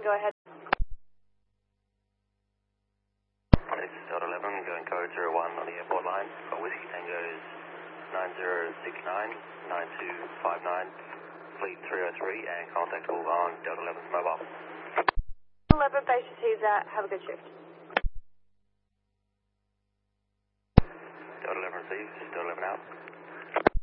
go ahead. This is Delta 11, going code 01 on the airport line. For Whiskey Tango's 9069 9259, fleet 303, and contactable on Delta 11's mobile. 11 base Teaser, have a good shift. Delta 11 received, Delta 11 out.